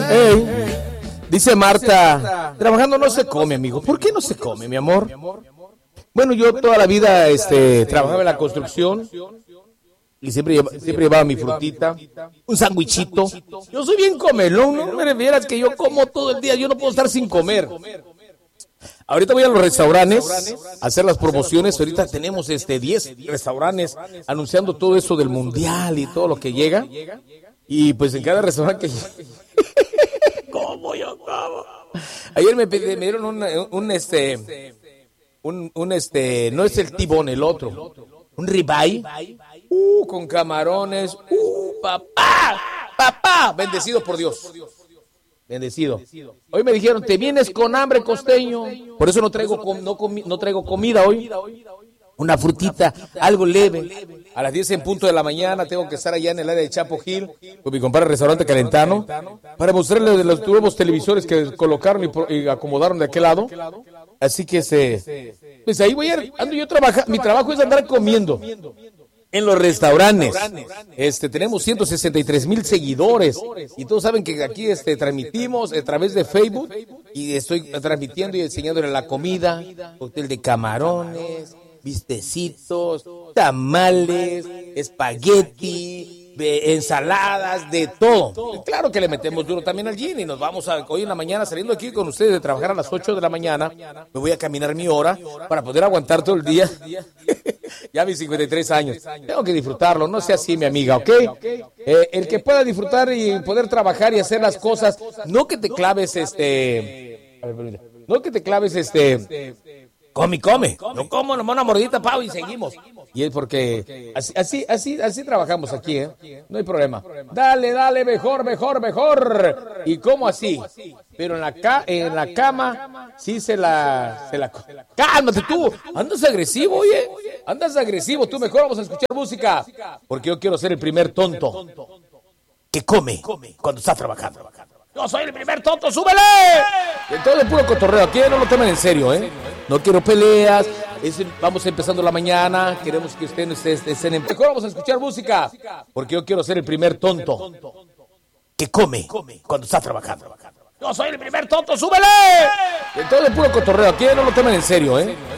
Hey, dice Marta, trabajando no se come, amigo. ¿Por qué no se come, mi amor? Bueno, yo toda la vida trabajaba en la construcción y siempre llevaba mi frutita, un sandwichito. Yo soy bien comelón, no me vieras que yo como todo el día, yo no puedo estar sin comer. Ahorita voy a los restaurantes a hacer las promociones. Ahorita tenemos 10 restaurantes anunciando todo eso del mundial y todo lo que llega. Y pues en cada restaurante que como yo como. Ayer me dieron no es el tibón, el otro, un ribeye, con camarones, papá, bendecido por Dios, bendecido. Hoy me dijeron, te vienes con hambre, costeño, por eso no traigo comida hoy. Una frutita, algo leve. A las 10 en punto de la mañana tengo que estar allá en el área de Chapo Gil con mi compadre Restaurante Calentano para mostrarle los nuevos televisores que colocaron y acomodaron de aquel lado. Así que pues ahí ando yo trabajando. Mi trabajo es andar comiendo en los restaurantes. Tenemos 163,000 seguidores y todos saben que aquí transmitimos a través de Facebook y estoy transmitiendo y enseñándole la comida, cóctel de camarones, bistecitos, tamales, espagueti, ensaladas, de todo. Claro que le metemos duro también al gin y nos vamos hoy en la mañana saliendo aquí con ustedes de trabajar a las 8 de la mañana. Me voy a caminar mi hora para poder aguantar todo el día. Ya mis 53 años. Tengo que disfrutarlo, no sea así, mi amiga, ¿ok? El que pueda disfrutar y poder trabajar y hacer las cosas, no que te claves come. Yo como nomás una mordidita, pavo, y seguimos. Y es porque así trabajamos aquí, ¿eh? No hay problema. Dale, mejor. ¿Y cómo así? Pero en la cama, sí se la... ¡Cálmate tú! Andas agresivo, oye. Andas agresivo. Tú mejor vamos a escuchar música. Porque yo quiero ser el primer tonto que come cuando está trabajando. Yo soy el primer tonto, ¡súbele! Entonces, puro cotorreo. Aquí no lo tomen en serio, ¿eh? No quiero peleas. Vamos empezando la mañana. Queremos que ustedes estén en... Mejor vamos a escuchar música. Porque yo quiero ser el primer tonto que come cuando está trabajando. Yo soy el primer tonto, ¡súbele! Entonces, puro cotorreo. Aquí no lo tomen en serio, ¿eh?